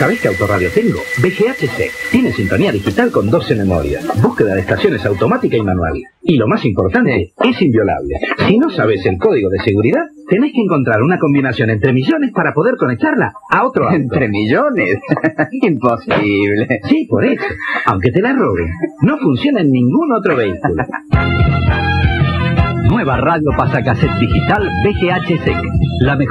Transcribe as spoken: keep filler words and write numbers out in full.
¿Sabés qué autorradio tengo? V G H C. Tiene sintonía digital con doce memorias, búsqueda de estaciones automática y manual. Y lo más importante, es inviolable. Si no sabes el código de seguridad, tenés que encontrar una combinación entre millones para poder conectarla a otro auto. ¿Entre millones? Imposible. Sí, por eso. Aunque te la roben, no funciona en ningún otro vehículo. Nueva radio pasacassette digital V G H C. La mejor